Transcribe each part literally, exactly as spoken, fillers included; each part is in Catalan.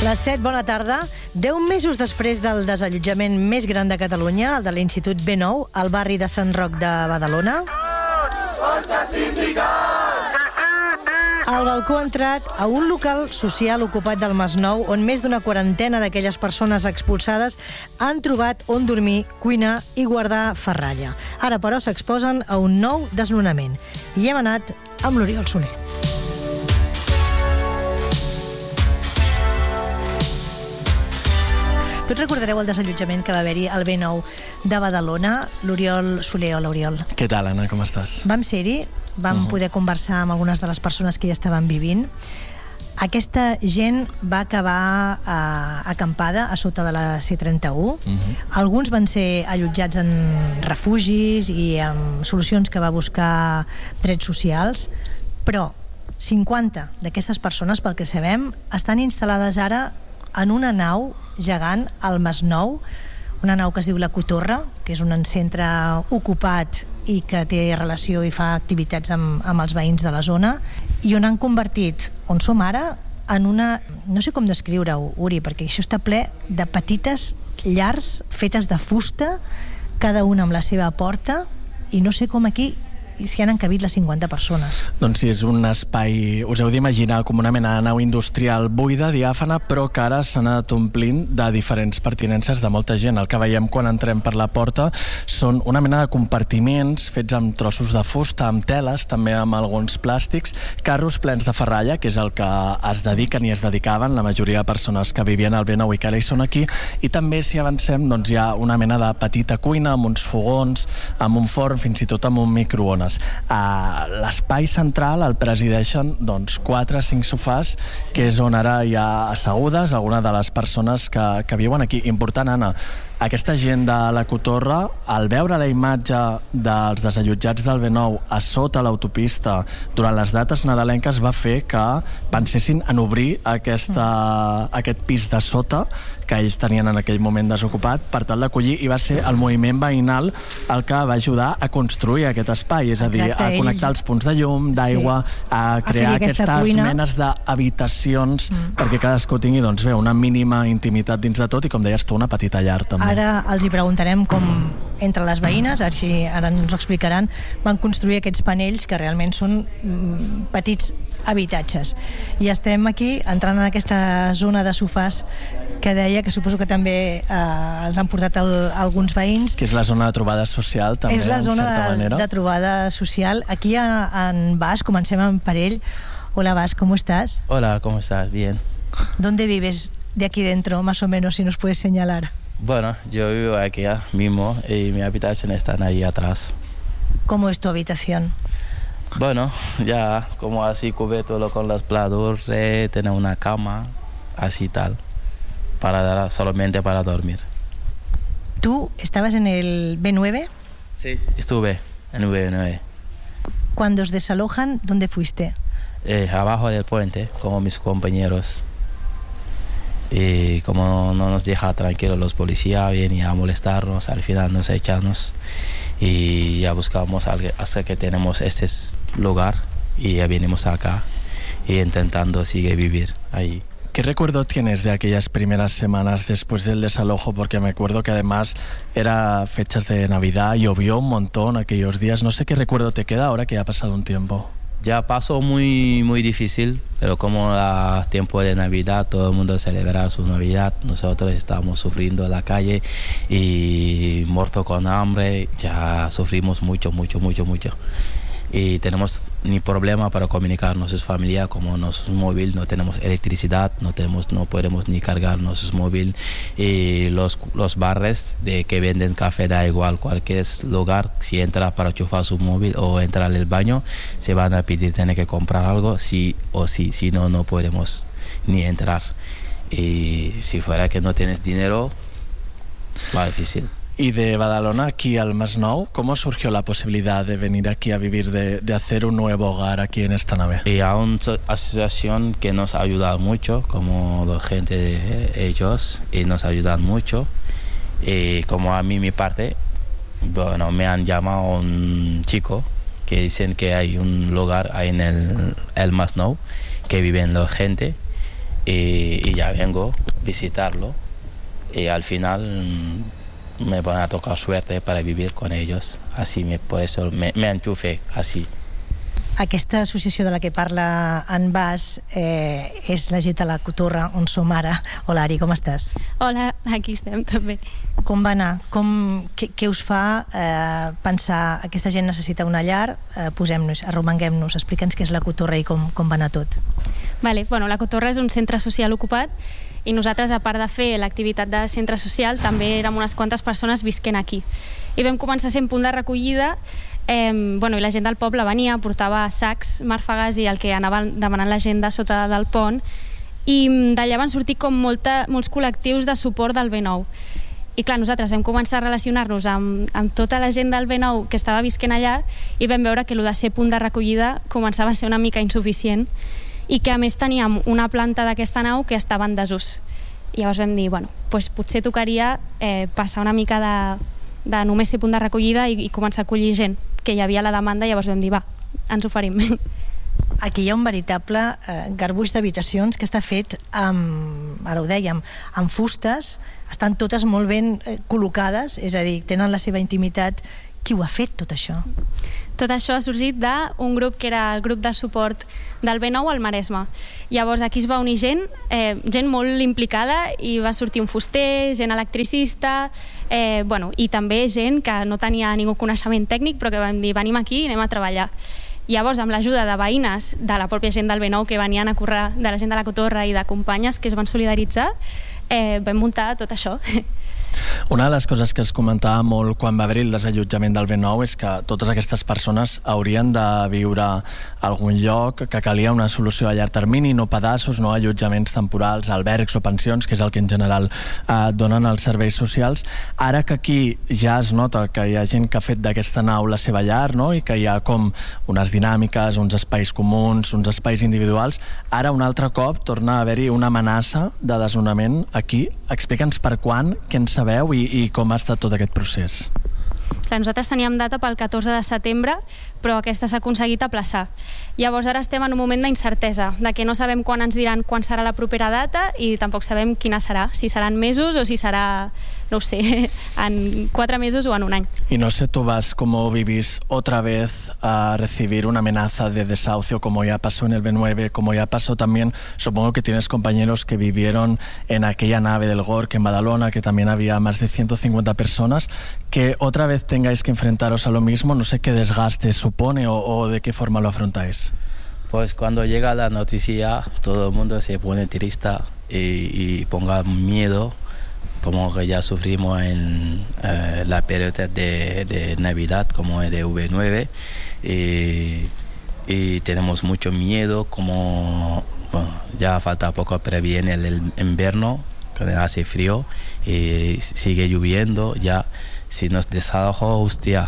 Les set, bona tarda. Deu mesos després del desallotjament més gran de Catalunya, el de l'Institut B nou, al barri de Sant Roc de Badalona, Força sindical! el balcó ha entrat a un local social ocupat del Masnou, on més d'una quarantena d'aquelles persones expulsades han trobat on dormir, cuinar i guardar ferralla. Ara, però, s'exposen a un nou desnonament. I hem anat amb l'Oriol Soler. Tots recordareu el desallotjament que va haver-hi al B nou de Badalona? L'Oriol Soler. Hola, Oriol. Què tal, Anna? Com estàs? Vam ser-hi, vam uh-huh. poder conversar amb algunes de les persones que hi estaven vivint. Aquesta gent va acabar eh, acampada a sota de la C trenta-u. Uh-huh. Alguns van ser allotjats en refugis i amb solucions que va buscar Drets Socials, però cinquanta d'aquestes persones, pel que sabem, estan instal·lades ara en una nau gegant al Masnou, una nau que es diu La Cotorra, que és un centre ocupat i que té relació i fa activitats amb, amb els veïns de la zona, i on han convertit, on som ara, en una... no sé com descriure-ho, Uri, perquè això està ple de petites llars fetes de fusta, cada una amb la seva porta, i no sé com aquí s'hi han encabit les cinquanta persones. Doncs sí, és un espai, us heu d'imaginar com una mena de nau industrial buida, diàfana, però que ara s'ha anat omplint de diferents pertinences de molta gent. El que veiem quan entrem per la porta són una mena de compartiments fets amb trossos de fusta, amb teles, també amb alguns plàstics, carros plens de ferralla, que és el que es dediquen i es dedicaven la majoria de persones que vivien al B nou i que ara hi són aquí, i també, si avancem, doncs hi ha una mena de petita cuina amb uns fogons, amb un forn, fins i tot amb un microones. A l'espai central el presideixen doncs, quatre o cinc sofàs, sí. que és on ara hi ha assegudes algunes de les persones que, que viuen aquí. Important, Anna, aquesta gent de La Cotorra, al veure la imatge dels desallotjats del B nou a sota l'autopista durant les dates nadalenques, va fer que pensessin en obrir aquesta, mm. aquest pis de sota que ells tenien en aquell moment desocupat per tal d'acollir, i va ser el moviment veïnal el que va ajudar a construir aquest espai, és a dir, Exacte, a connectar ells... els punts de llum, d'aigua, sí. a crear a aquestes cuina. menes d'habitacions mm. perquè cadascú tingui doncs, bé, una mínima intimitat dins de tot i, com deies tu, una petita llar també. Ara els hi preguntarem com entre les veïnes, així ara ens ho explicaran, van construir aquests panells que realment són mm, petits habitatges. I estem aquí entrant en aquesta zona de sofàs que deia, que suposo que també eh, els han portat el, alguns veïns. Que és la zona de trobada social, també, és la zona en certa de, manera. de trobada social. Aquí en, en Bas, comencem amb Parell. Hola, Bas, ¿cómo estás? Hola, ¿cómo estás? Bien. ¿Dónde vives de aquí dentro, más o menos, si nos puedes señalar? Bueno, yo vivo aquí mismo y mi habitación está ahí atrás. ¿Cómo es tu habitación? Bueno, ya como así cubierto con los platos, eh, tener una cama, así tal, para solamente para dormir. ¿Tú estabas en el B nueve? Sí, estuve en el B nueve. Cuando os desalojan, ¿dónde fuiste? Eh, abajo del puente, como mis compañeros. Y como no nos deja tranquilos los policías, vienen a molestarnos, al final nos echamos y ya buscamos hasta que tenemos este lugar y ya venimos acá y intentando seguir vivir ahí. ¿Qué recuerdo tienes de aquellas primeras semanas después del desalojo? Porque me acuerdo que además era fechas de Navidad, llovió un montón aquellos días. No sé qué recuerdo te queda ahora que ya ha pasado un tiempo. Ya pasó muy, muy difícil, pero como el tiempo de Navidad, todo el mundo celebra su Navidad, nosotros estamos sufriendo en la calle y muerto con hambre, ya sufrimos mucho, mucho, mucho, mucho. Y tenemos ni problema para comunicar nuestras familias, como nuestro móvil, no tenemos electricidad, no tenemos, no podemos ni cargar nuestro móvil. Y los, los bares de que venden café, da igual, cualquier lugar, si entra para enchufar su móvil o entrar al baño, se van a pedir, tener que comprar algo, sí o sí, si no, no podemos ni entrar. Y si fuera que no tienes dinero, va difícil. Y de Badalona aquí al Masnou, ¿cómo surgió la posibilidad de venir aquí a vivir, de, de hacer un nuevo hogar aquí en esta nave? Y hay una asociación que nos ha ayudado mucho, como la gente de ellos, y nos ayudan mucho. Y como a mí mi parte, bueno, me han llamado un chico que dicen que hay un lugar ahí en el, el Masnou que viven la gente y, y ya vengo a visitarlo y al final mm, me van a tocar suerte para vivir con ellos, así me, por eso me, me enchufé así. Aquesta associació de la que parla en Bas eh, és la Gita la Cotorra, on som ara. Hola, Ari, com estàs? Hola, aquí estem també. Com va anar? Com, què, què us fa eh, pensar aquesta gent necessita una llar? Eh, Posem-nos, arromanguem-nos, explica'ns què és la Cotorra i com, com va anar tot. Vale, bueno, la Cotorra és un centre social ocupat i nosaltres, a part de fer l'activitat de centre social, també érem unes quantes persones visquent aquí. I vam començar sent punt de recollida. Eh, bueno, i la gent del poble venia, portava sacs, màrfegues i el que anaven demanant la gent de sota del pont, i d'allà van sortir com molta, molts col·lectius de suport del B nou. I clar, nosaltres vam començar a relacionar-nos amb, amb tota la gent del B nou que estava visquent allà i vam veure que el de ser punt de recollida començava a ser una mica insuficient i que a més teníem una planta d'aquesta nau que estava en desús. I llavors vam dir, bueno, doncs potser tocaria eh, passar una mica de, de només ser punt de recollida i, i començar a acollir gent, que hi havia la demanda, i llavors vam dir, va, ens oferim. Aquí hi ha un veritable eh, garbuix d'habitacions que està fet amb, ara ho dèiem, amb fustes, estan totes molt ben eh, col·locades, és a dir, tenen la seva intimitat. Qui ho ha fet, tot això? Tot això ha sorgit d'un grup que era el grup de suport del B nou al Maresme. Llavors aquí es va unir gent, eh, gent molt implicada, i va sortir un fuster, gent electricista, eh, bueno, i també gent que no tenia ningú coneixement tècnic, però que vam dir, venim aquí i anem a treballar. Llavors, amb l'ajuda de veïnes de la pròpia gent del B nou que venien a córrer, de la gent de la Cotorra i de companyes que es van solidaritzar, eh, vam muntar tot això. Una de les coses que es comentava molt quan va haver-hi el desallotjament del B nou és que totes aquestes persones haurien de viure a algun lloc, que calia una solució a llarg termini, no pedaços, no allotjaments temporals, albergs o pensions, que és el que en general eh, donen els serveis socials. Ara que aquí ja es nota que hi ha gent que ha fet d'aquesta nau la seva llar, no? I que hi ha com unes dinàmiques, uns espais comuns, uns espais individuals, ara un altre cop torna a haver-hi una amenaça de desnonament aquí. Explica'ns per quan, què en sabeu i, i com ha estat tot aquest procés. Clar, nosaltres teníem data pel catorze de setembre, però aquesta s'ha aconseguit aplaçar. Llavors ara estem en un moment d'incertesa, de que no sabem quan ens diran quan serà la propera data i tampoc sabem quina serà, si seran mesos o si serà, no ho sé, en quatre mesos o en un any. Y no sé, tú vas, cómo vivís otra vez a recibir una amenaza de desahucio como ya pasó en el B nueve, como ya pasó también, supongo que tienes compañeros que vivieron en aquella nave del Gorg en Badalona, que también había más de ciento cincuenta personas, que otra vez tengáis que enfrentaros a lo mismo, no sé qué desgaste supone o, o de qué forma lo afrontáis. Pues cuando llega la noticia todo el mundo se pone triste y, y ponga miedo, como que ya sufrimos en eh, la periodo de, de Navidad como el de V nueve y, y tenemos mucho miedo, como bueno, ya falta poco pero viene el, el invierno, que hace frío y sigue lloviendo, ya si nos desaloja, hostia,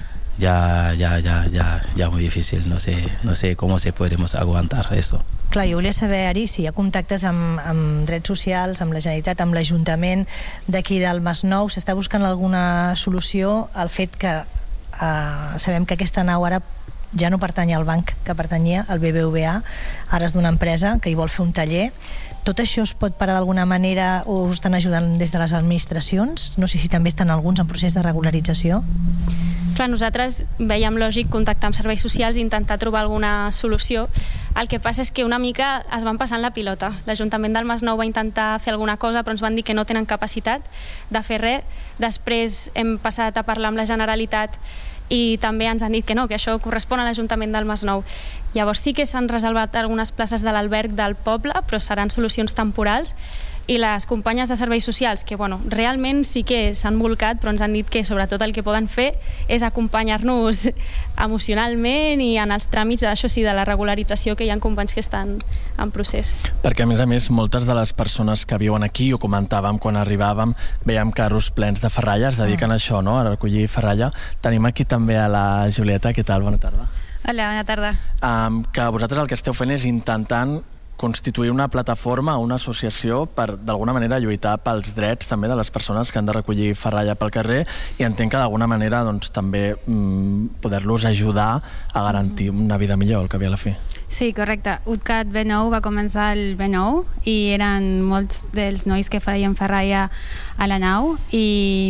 ya, ya, ya, ya, ya muy difícil, no sé, no sé cómo se podemos aguantar esto. Clar, jo volia saber, Ari, si hi ha contactes amb, amb drets socials, amb la Generalitat, amb l'Ajuntament d'aquí del Masnou, s'està buscant alguna solució al fet que eh, sabem que aquesta nau ara ja no pertany al banc que pertanyia, al B B V A, ara és d'una empresa que hi vol fer un taller. Tot això es pot parar d'alguna manera o us estan ajudant des de les administracions? No sé si també estan alguns en procés de regularització. Clar, nosaltres veiem lògic contactar amb serveis socials i intentar trobar alguna solució. El que passa és que una mica es van passant la pilota. L'Ajuntament del Masnou va intentar fer alguna cosa, però ens van dir que no tenen capacitat de fer res. Després hem passat a parlar amb la Generalitat i també ens han dit que no, que això correspon a l'Ajuntament del Masnou. Llavors sí que s'han reservat algunes places de l'alberg del poble, però seran solucions temporals. I les companyes de serveis socials, que bueno, realment sí que s'han volcat, però ens han dit que sobretot el que poden fer és acompanyar-nos emocionalment i en els tràmits, això sí, de la regularització, que hi ha companys que estan en procés. Perquè a més a més moltes de les persones que viuen aquí, ho comentàvem quan arribàvem, veiem carros plens de ferralla, es dediquen a això, no? A recollir ferralla. Tenim aquí també a la Julieta, què tal? Bona tarda. Hola, bona tarda. Um, que vosaltres el que esteu fent és intentant constituir una plataforma, una associació per d'alguna manera lluitar pels drets també de les persones que han de recollir ferralla pel carrer, i entenc que d'alguna manera doncs, també mm, poder-los ajudar a garantir una vida millor al cap i a la fi. Sí, correcte. UTCAT B nou va començar el B nou i eren molts dels nois que feien ferralla a la nau i,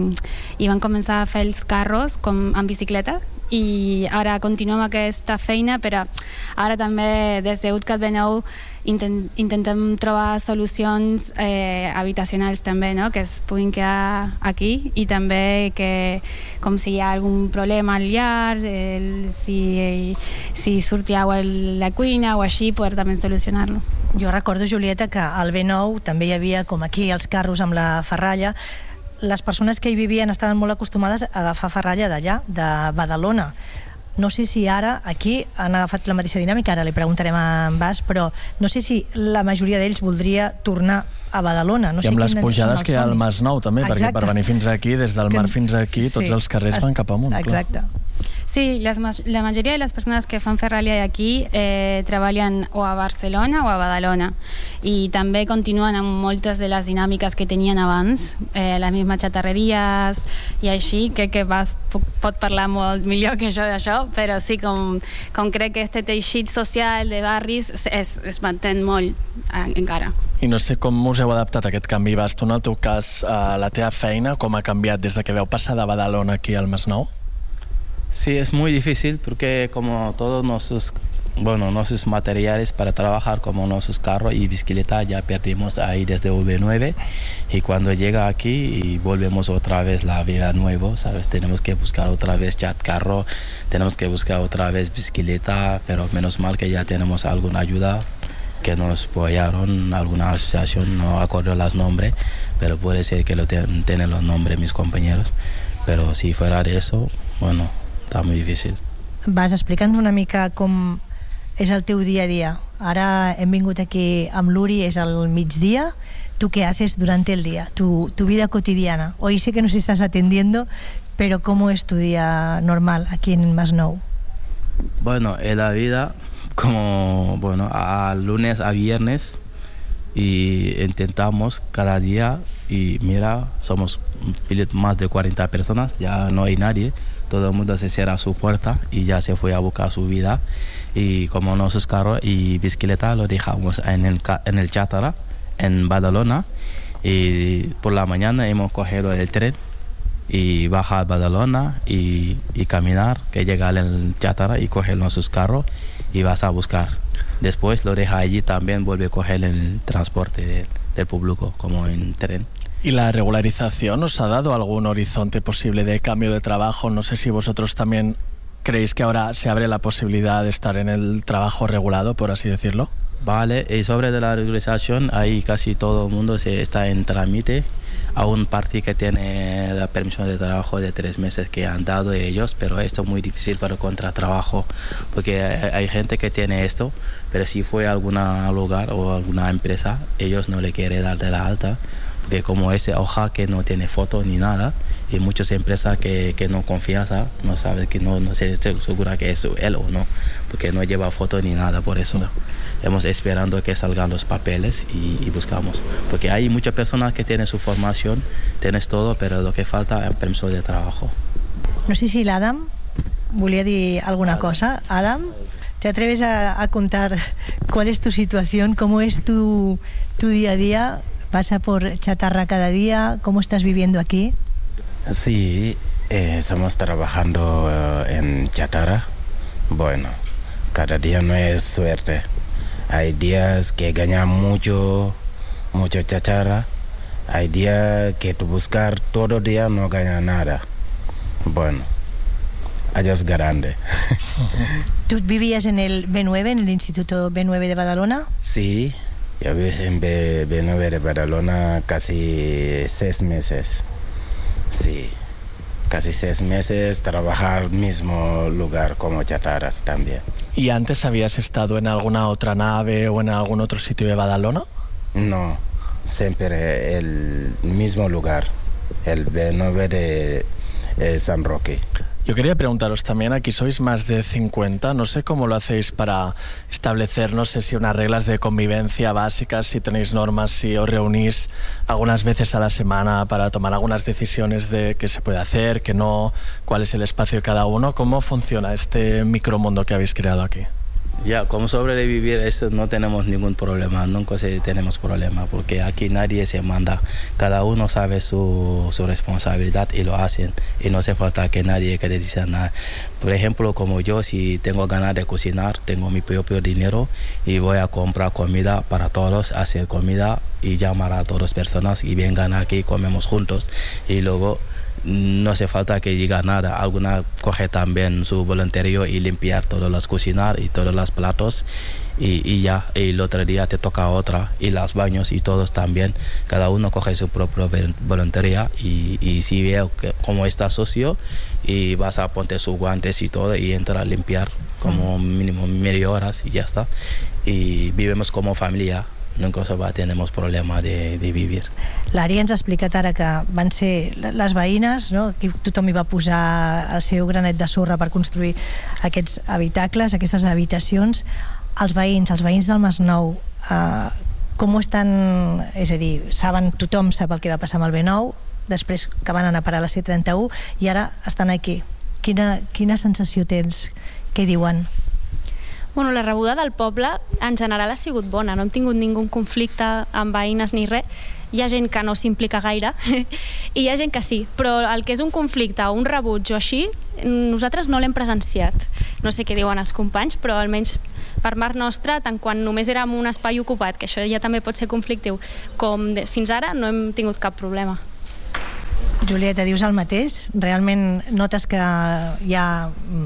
i van començar a fer els carros com en bicicleta i ara continuem aquesta feina, però ara també des de UTCAT B nou intent, intentem trobar solucions eh, habitacionals també, no? Que es puguin quedar aquí i també que com si hi ha algun problema al llar, el, si, si surti aigua a la cuina o així, poder també solucionar-lo. Jo recordo, Julieta, que al B nou també hi havia, com aquí, els carros amb la ferralla. Les persones que hi vivien estaven molt acostumades a agafar ferralla d'allà, de Badalona. No sé si ara aquí han agafat la mateixa dinàmica, ara li preguntarem a en Bas, però no sé si la majoria d'ells voldria tornar a Badalona. No I amb sé les pujades que hi ha al Masnou també, Exacte. Perquè per venir fins aquí, des del mar fins aquí, tots Sí. els carrers van cap amunt. Exacte. Clar. Sí, les, la majoria de les persones que fan ferralla aquí eh, treballen o a Barcelona o a Badalona i també continuen amb moltes de les dinàmiques que tenien abans, eh, les mismes xatarreries i així. Crec que Bas pot parlar molt millor que jo d'això, però sí, com, com crec que este teixit social de barris es, es manté molt eh, encara. I no sé com us heu adaptat a aquest canvi, Bas. Tu, en el teu cas, eh, la teva feina, com ha canviat des de que veu passar de Badalona aquí al Masnou? Sí, es muy difícil porque como todos nuestros, bueno, nuestros materiales para trabajar, como nuestros carros y bicicleta, ya perdimos ahí desde V nueve y cuando llega aquí y volvemos otra vez la vida nueva, ¿sabes? Tenemos que buscar otra vez chat carro, tenemos que buscar otra vez bicicleta, pero menos mal que ya tenemos alguna ayuda que nos apoyaron, alguna asociación, no acuerdo los nombres, pero puede ser que lo ten, tienen los nombres mis compañeros, pero si fuera de eso, bueno, està molt difícil. Vas, explica'ns una mica com és el teu dia a dia. Ara hem vingut aquí amb l'Uri, és el migdia. ¿Tú qué haces durante el día? Tu, tu vida cotidiana. Hoy sé que nos estás atendiendo, pero ¿cómo es tu día normal aquí en Masnou? Bueno, en la vida, como, bueno, a lunes a viernes y intentamos cada día y mira, somos más de cuarenta personas, ya no hay nadie. Todo el mundo se cierra su puerta y ya se fue a buscar su vida. Y como nuestros carros y bicicleta lo dejamos en el, en el Chátara, en Badalona. Y por la mañana hemos cogido el tren y bajar a Badalona y, y caminar, que llega al Chátara y coger nuestros carros y vas a buscar. Después lo deja allí también, vuelve a coger el transporte de, del público, como en tren. ¿Y la regularización os ha dado algún horizonte posible de cambio de trabajo? No sé si vosotros también creéis que ahora se abre la posibilidad de estar en el trabajo regulado, por así decirlo. Vale, y sobre de la regularización, ahí casi todo el mundo se está en trámite. Aún parte que tiene la permisión de trabajo de tres meses que han dado ellos, pero esto es muy difícil para contratrabajo, porque hay, hay gente que tiene esto, pero si fue a algún lugar o alguna empresa, ellos no le quieren dar de la alta, porque como esa hoja que no tiene foto ni nada, y muchas empresas que, que no confían, no saben, que no, no se segura que es él o no, porque no lleva foto ni nada, por eso no. Hemos esperando que salgan los papeles y, y buscamos, porque hay muchas personas que tienen su formación, tienes todo, pero lo que falta es el permiso de trabajo. No sé si l'Adam volia dir alguna cosa. Adam, ¿te atreves a, a contar cuál es tu situación, cómo es tu, tu día a día? ¿Pasa por chatarra cada día? ¿Cómo estás viviendo aquí? Sí, eh, estamos trabajando uh, en chatarra. Bueno, cada día no es suerte. Hay días que ganan mucho, mucho chatarra. Hay días que tú buscar todo el día no gana nada. Bueno, adiós grande. ¿Tú vivías en el B nueve, en el Instituto B nueve de Badalona? Sí. Yo viví en B nueve de Badalona casi seis meses. Sí, casi seis meses trabajar mismo lugar como chatarra también. ¿Y antes habías estado en alguna otra nave o en algún otro sitio de Badalona? No, siempre el mismo lugar, el B nueve de eh, San Roque. Yo quería preguntaros también, aquí sois más de cincuenta, no sé cómo lo hacéis para establecer, no sé si unas reglas de convivencia básicas, si tenéis normas, si os reunís algunas veces a la semana para tomar algunas decisiones de qué se puede hacer, qué no, cuál es el espacio de cada uno. ¿Cómo funciona este micromundo que habéis creado aquí? Ya, como sobrevivir, eso no tenemos ningún problema, nunca se tenemos problema, porque aquí nadie se manda, cada uno sabe su, su responsabilidad y lo hacen, y no hace falta que nadie que te diga nada. Por ejemplo, como yo, si tengo ganas de cocinar, tengo mi propio dinero y voy a comprar comida para todos, hacer comida y llamar a todas las personas y vengan aquí, comemos juntos, y luego no hace falta que diga nada. Alguna coge también su voluntario y limpiar todas las cocinas y todos los platos y, y ya, y el otro día te toca otra, y los baños y todos también, cada uno coge su propio voluntario y, y si veo que como está sucio y vas a poner sus guantes y todo y entra a limpiar como mínimo media hora y ya está, y vivimos como familia. Nunca tenemos problema de, de vivir. L'Ari ens ha explicat ara que van ser les veïnes, no? Aquí tothom hi va posar el seu granet de sorra per construir aquests habitacles, aquestes habitacions. Els veïns, els veïns del Masnou, eh, com ho estan? És a dir, saben, tothom sap el que va passar amb el B nou, després que van anar a parar a la C trenta-u i ara estan aquí. Quina, quina sensació tens? Què diuen? Bueno, la rebuda del poble en general ha sigut bona, no hem tingut ningú conflicte amb veïnes ni res. Hi ha gent que no s'implica gaire i hi ha gent que sí, però el que és un conflicte o un rebuig o així, nosaltres no l'hem presenciat. No sé què diuen els companys, però almenys per part nostra, tant quan només érem un espai ocupat, que això ja també pot ser conflictiu, com de, fins ara no hem tingut cap problema. Julieta, dius el mateix? Realment notes que hi ha,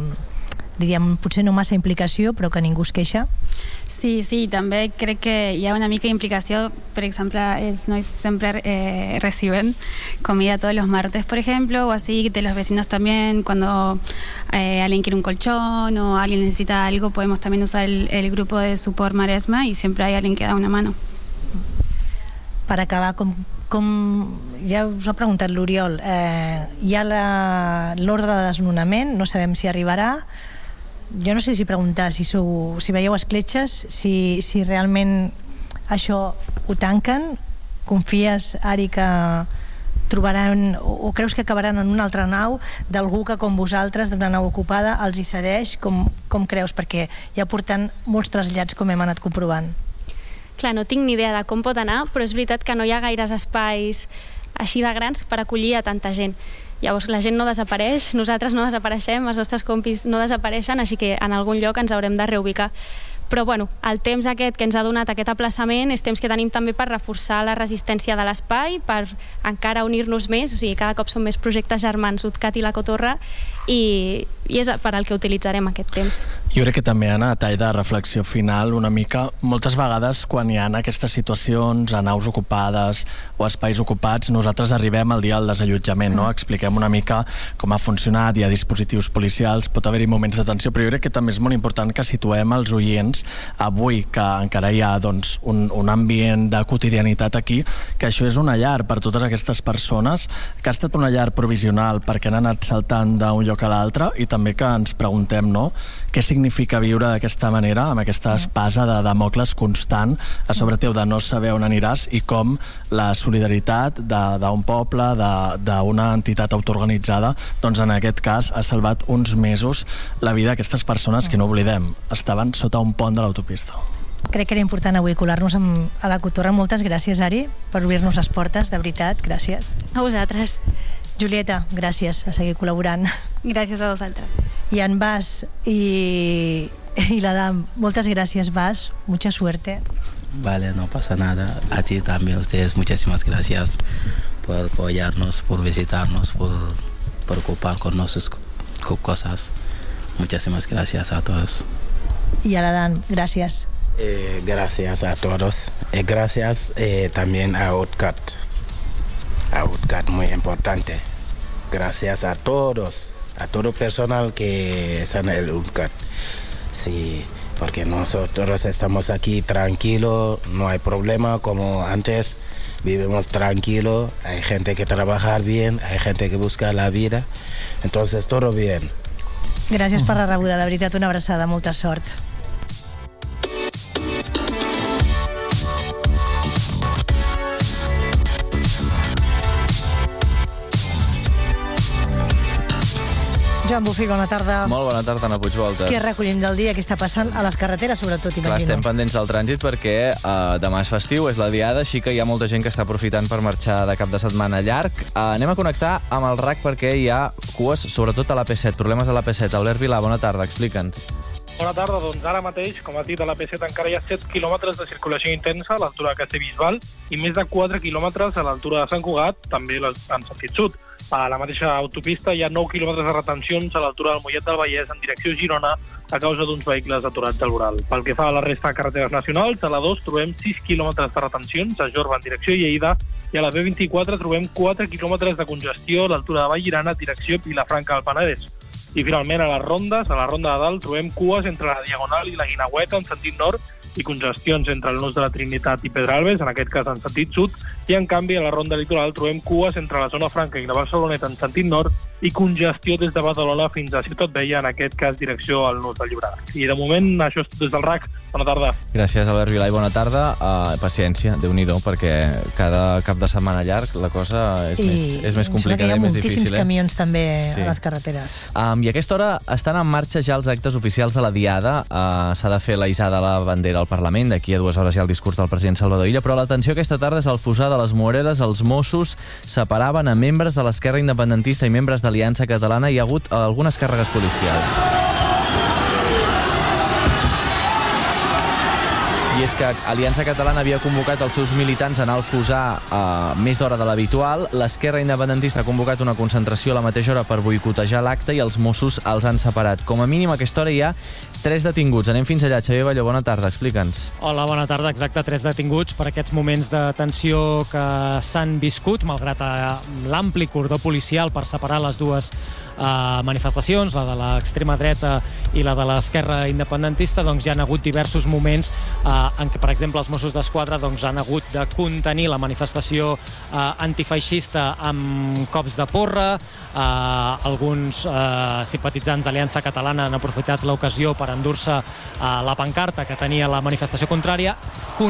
diríem, potser no massa implicació, però que ningú es queixa? Sí, sí, també crec que hi ha una mica d'implicació. Per exemple, els nois sempre eh, reciben comida todos los martes, por ejemplo, o así de los vecinos también. Cuando eh, alguien quiere un colchón o alguien necesita algo, podemos también usar el, el grupo de Suport Maresma y siempre hay alguien que da una mano. Per acabar, com, com ja us ha preguntat l'Oriol, eh, hi ha l'ordre de desnonament, no sabem si arribarà. Jo no sé si preguntar si, sou, si veieu escletxes, si, si realment això ho tanquen. Confies, Ari, que trobaran o, o creus que acabaran en una altra nau d'algú que com vosaltres, d'una nau ocupada, els hi cedeix? Com, com creus? Perquè ja porten molts trasllats, com hem anat comprovant. Clar, no tinc ni idea de com pot anar, però és veritat que no hi ha gaires espais així de grans per acollir a tanta gent. Llavors la gent no desapareix, nosaltres no desapareixem, els nostres compis no desapareixen, així que en algun lloc ens haurem de reubicar. Però bueno, el temps aquest que ens ha donat aquest aplaçament és temps que tenim també per reforçar la resistència de l'espai, per encara unir-nos més, o sigui, cada cop són més projectes germans, UTCAT i la Cotorra, i, i és per al que utilitzarem aquest temps. Jo crec que també, Anna, a tall de reflexió final, una mica, moltes vegades quan hi ha aquestes situacions a naus ocupades o espais ocupats, nosaltres arribem al dia del desallotjament, no? Expliquem una mica com ha funcionat, hi ha dispositius policials, pot haver-hi moments de tensió, però jo crec que també és molt important que situem els oients avui, que encara hi ha doncs, un, un ambient de quotidianitat aquí, que això és una llar per totes aquestes persones, que ha estat una llar provisional perquè han anat saltant d'un lloc a l'altre, i també que ens preguntem, no?, què significa viure d'aquesta manera, amb aquesta espasa de Damocles constant a sobre teu de no saber on aniràs, i com la solidaritat d'un poble, d'una entitat autoorganitzada, doncs en aquest cas ha salvat uns mesos la vida d'aquestes persones que, no oblidem, estaven sota un pont de l'autopista. Crec que era important avui colar-nos a la Cotorra. Moltes gràcies, Ari, per obrir-nos les portes, de veritat, gràcies. A vosaltres. Julieta, gràcies, a seguir col·laborant. Gràcies a vosaltres. I en Bas i, y la Dam, muchas gracias, Bas, mucha suerte. Vale, no pasa nada. A ti también, ustedes, muchísimas gracias por apoyarnos, por visitarnos, por preocupar con nuestras cosas. Muchísimas gracias a todos. Y a la Dan, gracias. Eh, gracias a todos. Eh, gracias eh, también a UTCAT. A UTCAT, muy importante. Gracias a todos, a todo el personal que está en el UTCAT. Sí, porque nosotros estamos aquí tranquilos, no hay problema como antes, vivimos tranquilos, hay gente que trabaja bien, hay gente que busca la vida, entonces todo bien. Gràcies per la rebuda, de veritat, una abraçada, molta sort. Joan Bufí, bona tarda. Molt bona tarda, Anna Puigvoltes. Què recollim del dia? Què està passant a les carreteres, sobretot, imagino? Clar, estem pendents del trànsit perquè eh, demà és festiu, és la diada, així que hi ha molta gent que està aprofitant per marxar de cap de setmana llarg. Eh, anem a connectar amb el R A C perquè hi ha cues, sobretot a l'A P set, problemes a l'A P set. Albert Vilà, bona tarda, explica'ns. Bona tarda, doncs ara mateix, com has dit, a l'A P set encara hi ha set quilòmetres de circulació intensa a l'altura de Castellbisbal i més de quatre quilòmetres a l'altura de Sant Cugat, també en sentit sud. A la mateixa autopista hi ha nou quilòmetres de retencions a l'altura del Mollet del Vallès en direcció Girona a causa d'uns vehicles aturats al voral. Pel que fa a la resta de carreteres nacionals, a la dos trobem sis quilòmetres de retencions a Jorba en direcció Lleida i a la B vint-i-quatre trobem quatre quilòmetres de congestió a l'altura de Vallirana en direcció Vilafranca del Penedès. I finalment a les rondes, a la ronda de dalt, trobem cues entre la Diagonal i la Guinaueta en sentit nord i congestions entre el nus de la Trinitat i Pedralbes, en aquest cas en sentit sud, i en canvi a la ronda litoral trobem cues entre la zona franca i la Barceloneta en sentit nord i congestió des de Badalona fins a Ciutat Vella, en aquest cas direcció al nus del Llobregat. I de moment això és tot des del R A C. Bona tarda. Gràcies, Albert Vilà, i bona tarda. Uh, paciència, Déu-n'hi-do, perquè cada cap de setmana llarg la cosa és, I més, és més complicada i més difícil. Hi ha moltíssims camions també sí. a les carreteres. Um, I a aquesta hora estan en marxa ja els actes oficials de la Diada. Uh, S'ha de fer la hissada de la bandera al Parlament, d'aquí a dues hores hi ha el discurs del president Salvador Illa, però l'atenció aquesta tarda és al Fossar de les Moreres. Els Mossos separaven a membres de l'Esquerra Independentista i membres d'Aliança Catalana. Hi ha hagut algunes càrregues policials. I és que Aliança Catalana havia convocat els seus militants a anar al Fossar a més d'hora de l'habitual. L'Esquerra Independentista ha convocat una concentració a la mateixa hora per boicotejar l'acte i els Mossos els han separat. Com a mínim a aquesta hora hi ha tres detinguts. Anem fins allà. Xavier Balló, bona tarda, explica'ns. Hola, bona tarda. Exacte, tres detinguts per aquests moments de tensió que s'han viscut, malgrat l'ampli cordó policial per separar les dues uh, manifestacions, la de l'extrema dreta i la de l'esquerra independentista. Doncs hi ha hagut diversos moments uh, en què, per exemple, els Mossos d'Esquadra doncs, han hagut de contenir la manifestació uh, antifeixista amb cops de porra. Uh, alguns uh, simpatitzants d'Aliança Catalana han aprofitat l'ocasió per endur-se uh, la pancarta que tenia la manifestació contrària.